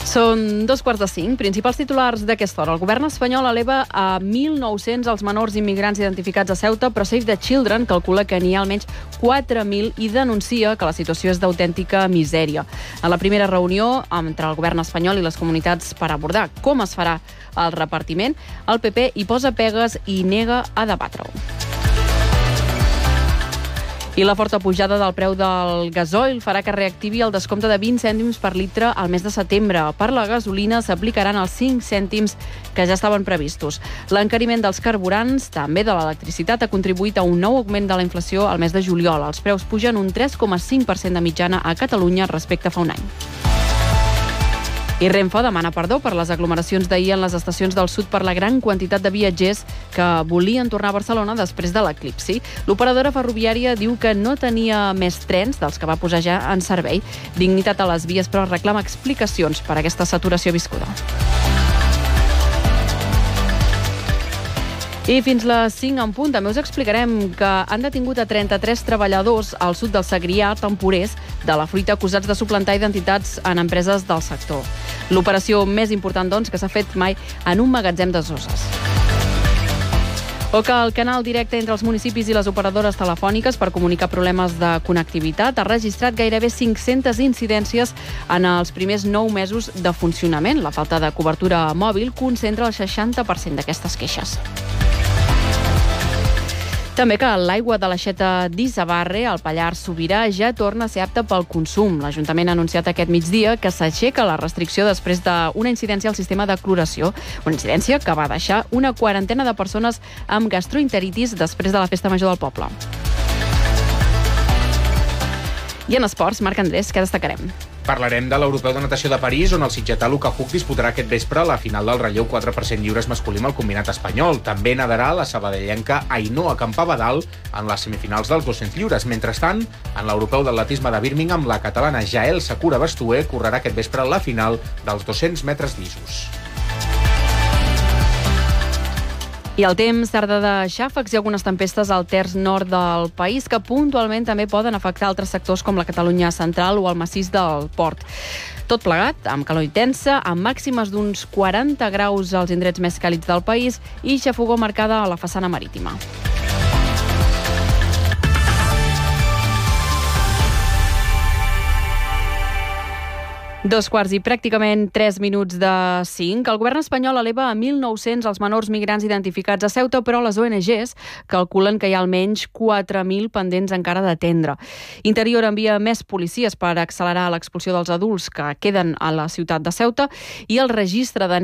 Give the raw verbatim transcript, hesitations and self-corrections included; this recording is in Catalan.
Són dos quarts de cinc. Principals titulars d'aquesta hora. El govern espanyol eleva a mil nou-cents els menors immigrants identificats a Ceuta, però Save the Children calcula que n'hi ha almenys quatre mil i denuncia que la situació és d'autèntica misèria. En la primera reunió entre el govern espanyol i les comunitats per abordar com es farà el repartiment, el P P hi posa pegues i nega a debatre-ho. I la forta pujada del preu del gasoil farà que reactivi el descompte de vint cèntims per litre al mes de setembre. Per la gasolina s'aplicaran els cinc cèntims que ja estaven previstos. L'encariment dels carburants, també de l'electricitat, ha contribuït a un nou augment de la inflació al mes de juliol. Els preus pugen un tres coma cinc per cent de mitjana a Catalunya respecte a fa un any. I Renfe demana perdó per les aglomeracions d'ahir en les estacions del sud per la gran quantitat de viatgers que volien tornar a Barcelona després de l'eclipsi. L'operadora ferroviària diu que no tenia més trens dels que va posar ja en servei. Dignitat a les vies, però reclama explicacions per aquesta saturació viscuda. I fins les cinc en punt també us explicarem que han detingut a trenta-tres treballadors al sud del Segrià, temporers, de la fruita acusats de suplantar identitats en empreses del sector. L'operació més important, doncs, que s'ha fet mai en un magatzem de Soses. O que el canal directe entre els municipis i les operadores telefòniques per comunicar problemes de connectivitat ha registrat gairebé cinc-centes incidències en els primers nou mesos de funcionament. La falta de cobertura mòbil concentra el seixanta per cent d'aquestes queixes. També que l'aigua de l'aixeta d'Isabarre, al Pallars Sobirà, ja torna a ser apta pel consum. L'Ajuntament ha anunciat aquest migdia que s'aixeca la restricció després d'una incidència al sistema de cloració, una incidència que va deixar una quarantena de persones amb gastroenteritis després de la festa major del poble. I en esports, Marc Andrés, què destacarem? Parlarem de l'Europeu de Natació de París, on el sitgetà Luka Huck disputarà aquest vespre la final del relleu quatre per cent lliures masculí amb el combinat espanyol. També nadarà la sabadellenca Ainhoa Campabadal en les semifinals dels dos-cents lliures. Mentrestant, en l'Europeu d'atletisme de Birmingham, la catalana Jael Sakura Bastué correrà aquest vespre la final dels dos-cents metres llisos. I el temps, tarda de xàfecs i algunes tempestes al terç nord del país que puntualment també poden afectar altres sectors com la Catalunya central o el massís del Port. Tot plegat, amb calor intensa, amb màximes d'uns quaranta graus als indrets més càlids del país i xafogor marcada a la façana marítima. Dos quarts i pràcticament tres minuts de cinc. El govern espanyol eleva a mil nou-cents els menors migrants identificats a Ceuta, però les O N Ges calculen que hi ha almenys quatre mil pendents encara d'atendre. Interior envia més policies per accelerar l'expulsió dels adults que queden a la ciutat de Ceuta i el registre de